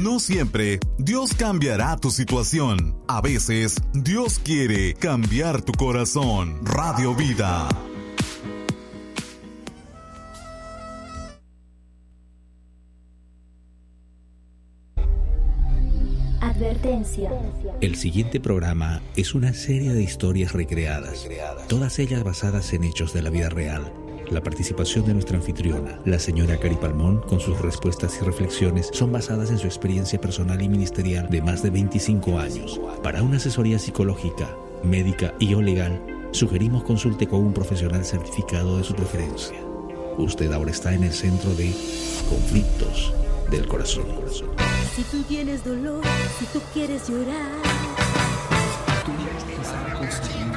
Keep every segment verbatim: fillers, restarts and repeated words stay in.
No siempre Dios cambiará tu situación. A veces Dios quiere cambiar tu corazón. Radio Vida. Advertencia. El siguiente programa es una serie de historias recreadas, todas ellas basadas en hechos de la vida real. La participación de nuestra anfitriona, la señora Cari Palmón, con sus respuestas y reflexiones, son basadas en su experiencia personal y ministerial de más de veinticinco años. Para una asesoría psicológica, médica y o legal, sugerimos consulte con un profesional certificado de su preferencia. Usted ahora está en el centro de Conflictos del Corazón. Si tú tienes dolor, si tú quieres llorar, tú debes pensar con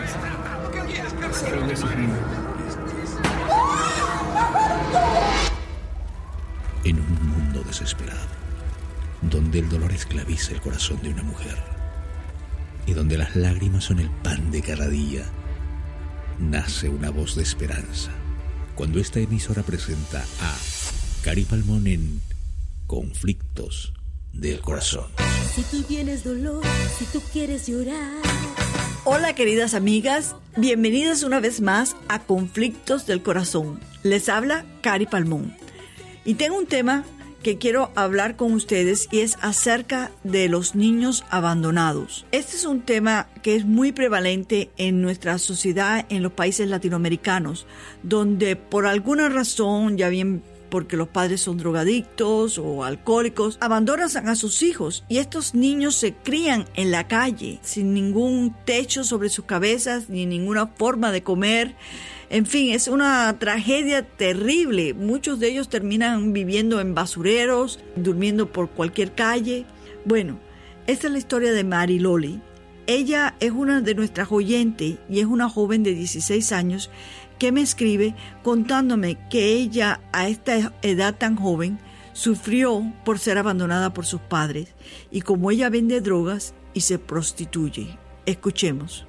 En un mundo desesperado, donde el dolor esclaviza el corazón de una mujer y donde las lágrimas son el pan de cada día, nace una voz de esperanza. Cuando esta emisora presenta a Cari Palmón en Conflictos del Corazón. Si tú tienes dolor, si tú quieres llorar. Hola queridas amigas, bienvenidas una vez más a Conflictos del Corazón. Les habla Cari Palmón. Y tengo un tema que quiero hablar con ustedes y es acerca de los niños abandonados. Este es un tema que es muy prevalente en nuestra sociedad en los países latinoamericanos, donde por alguna razón, ya bien porque los padres son drogadictos o alcohólicos, abandonan a sus hijos y estos niños se crían en la calle sin ningún techo sobre sus cabezas ni ninguna forma de comer. En fin, es una tragedia terrible. Muchos de ellos terminan viviendo en basureros, durmiendo por cualquier calle. Bueno, esta es la historia de Mari Loli. Ella es una de nuestras oyentes y es una joven de dieciséis años que me escribe contándome que ella a esta edad tan joven sufrió por ser abandonada por sus padres y como ella vende drogas y se prostituye. Escuchemos.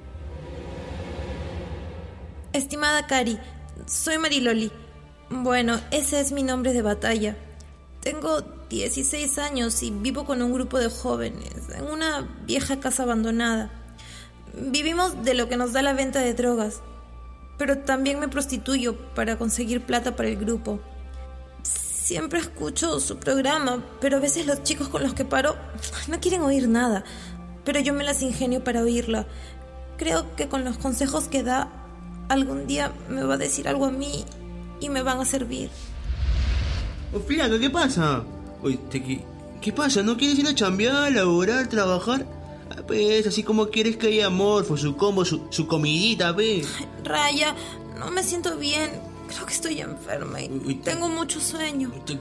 Estimada Cari, soy Mariloli. Bueno, ese es mi nombre de batalla. Tengo dieciséis años y vivo con un grupo de jóvenes en una vieja casa abandonada. Vivimos de lo que nos da la venta de drogas, pero también me prostituyo para conseguir plata para el grupo. Siempre escucho su programa, pero a veces los chicos con los que paro no quieren oír nada, pero yo me las ingenio para oírla. Creo que con los consejos que da, algún día me va a decir algo a mí y me van a servir. Oh, flaca, ¿qué pasa? Oye, ¿qué, ¿qué pasa? ¿No quieres ir a chambear, a laborar, trabajar? Ah, pues, así como quieres que haya amor, su combo, su, su comidita, ve. Raya, no me siento bien. Creo que estoy enferma y Uy, tengo mucho sueño.